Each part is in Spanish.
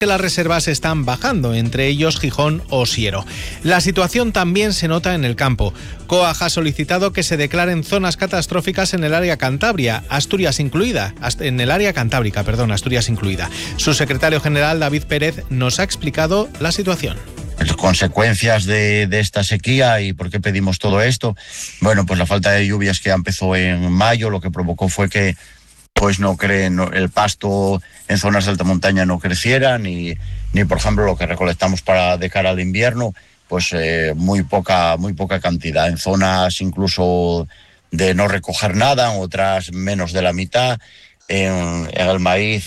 que las reservas están bajando, entre ellos Gijón o Siero. La situación también se nota en el campo. COAG ha solicitado que se declaren zonas catastróficas en el área Cantabria, Asturias incluida. Su secretario general, David Pérez, nos ha explicado la situación. Las consecuencias de esta sequía y por qué pedimos todo esto. Bueno, pues la falta de lluvias que empezó en mayo, lo que provocó fue que el pasto en zonas de alta montaña no creciera, ni por ejemplo lo que recolectamos de cara al invierno, pues muy poca cantidad. En zonas incluso de no recoger nada, en otras menos de la mitad. En el maíz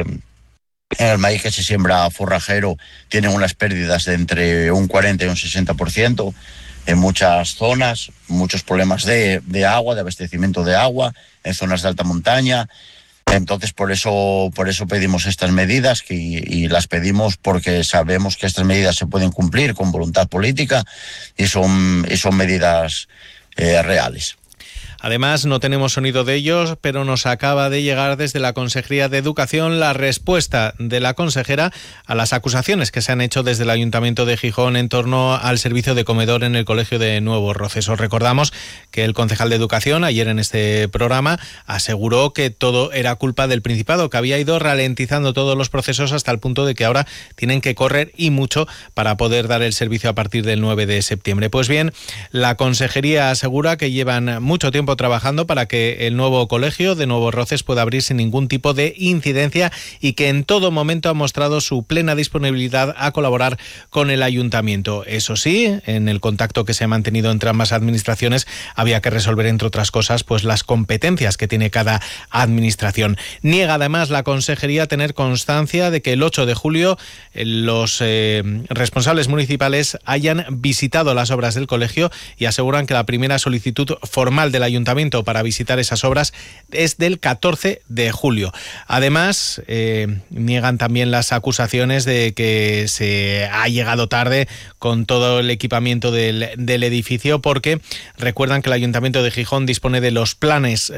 que se siembra forrajero tienen unas pérdidas de entre un 40 y un 60%. En muchas zonas, muchos problemas de agua, de abastecimiento de agua, en zonas de alta montaña. Entonces, por eso pedimos estas medidas y las pedimos porque sabemos que estas medidas se pueden cumplir con voluntad política y son medidas reales. Además, no tenemos sonido de ellos, pero nos acaba de llegar desde la Consejería de Educación la respuesta de la consejera a las acusaciones que se han hecho desde el Ayuntamiento de Gijón en torno al servicio de comedor en el Colegio de Nuevo Roces. Os recordamos que el concejal de Educación, ayer en este programa, aseguró que todo era culpa del Principado, que había ido ralentizando todos los procesos hasta el punto de que ahora tienen que correr y mucho para poder dar el servicio a partir del 9 de septiembre. Pues bien, la Consejería asegura que llevan mucho tiempo trabajando para que el nuevo colegio de Nuevo Roces pueda abrir sin ningún tipo de incidencia y que en todo momento ha mostrado su plena disponibilidad a colaborar con el ayuntamiento. Eso sí, en el contacto que se ha mantenido entre ambas administraciones había que resolver, entre otras cosas, pues las competencias que tiene cada administración. Niega además la consejería tener constancia de que el 8 de julio los responsables municipales hayan visitado las obras del colegio y aseguran que la primera solicitud formal del ayuntamiento para visitar esas obras es del 14 de julio. Además, niegan también las acusaciones de que se ha llegado tarde con todo el equipamiento del edificio, porque recuerdan que el Ayuntamiento de Gijón dispone de los planos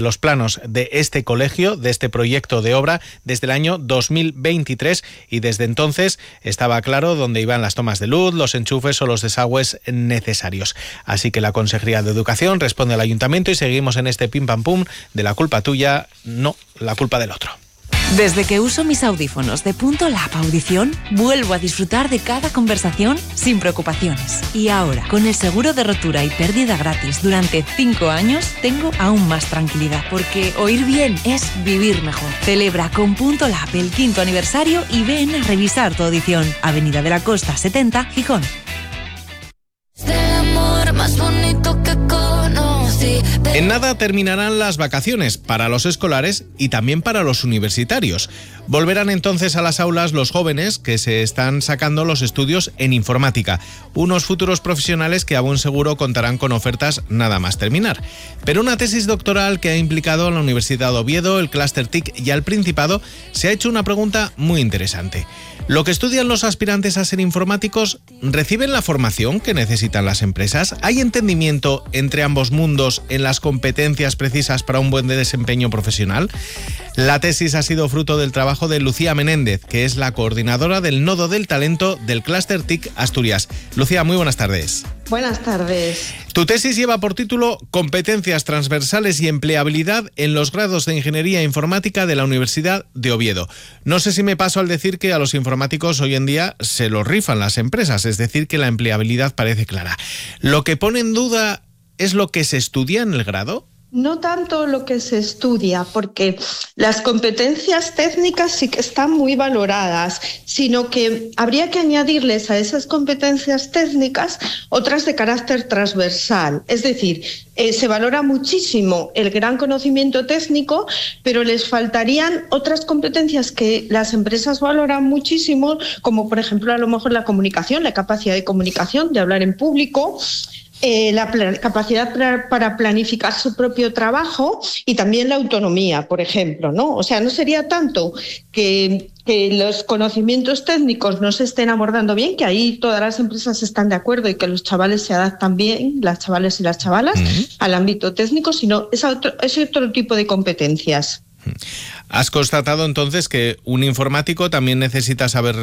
de este colegio, de este proyecto de obra, desde el año 2023 y desde entonces estaba claro dónde iban las tomas de luz, los enchufes o los desagües necesarios. Así que la Consejería de Educación responde al Ayuntamiento y seguimos en este pim pam pum de la culpa tuya, no la culpa del otro. Desde que uso mis audífonos de Punto Lab Audición, vuelvo a disfrutar de cada conversación sin preocupaciones. Y ahora, con el seguro de rotura y pérdida gratis durante 5 años, tengo aún más tranquilidad, porque oír bien es vivir mejor. Celebra con Punto Lab el 5º aniversario y ven a revisar tu audición. Avenida de la Costa 70, Gijón. Más bonito que conocí. En nada terminarán las vacaciones para los escolares y también para los universitarios. Volverán entonces a las aulas los jóvenes que se están sacando los estudios en informática, unos futuros profesionales que a buen seguro contarán con ofertas nada más terminar. Pero una tesis doctoral que ha implicado a la Universidad de Oviedo, el Clúster TIC y al Principado se ha hecho una pregunta muy interesante. ¿Lo que estudian los aspirantes a ser informáticos reciben la formación que necesitan las empresas? ¿Hay entendimiento entre ambos mundos en las competencias precisas para un buen desempeño profesional? La tesis ha sido fruto del trabajo de Lucía Menéndez, que es la coordinadora del Nodo del Talento del Clúster TIC Asturias. Lucía, muy buenas tardes. Buenas tardes. Tu tesis lleva por título Competencias transversales y empleabilidad en los grados de Ingeniería Informática de la Universidad de Oviedo. No sé si me paso al decir que a los informáticos hoy en día se los rifan las empresas, es decir, que la empleabilidad parece clara. ¿Lo que pone en duda es lo que se estudia en el grado? No tanto lo que se estudia, porque las competencias técnicas sí que están muy valoradas, sino que habría que añadirles a esas competencias técnicas otras de carácter transversal. Es decir, se valora muchísimo el gran conocimiento técnico, pero les faltarían otras competencias que las empresas valoran muchísimo, como por ejemplo a lo mejor la comunicación, la capacidad de comunicación, de hablar en público, la capacidad para planificar su propio trabajo y también la autonomía, por ejemplo, ¿no? O sea, no sería tanto que los conocimientos técnicos no se estén abordando bien, que ahí todas las empresas están de acuerdo y que los chavales se adaptan bien, las chavales y las chavalas, al ámbito técnico, sino es otro tipo de competencias. Has constatado entonces que un informático también necesita saber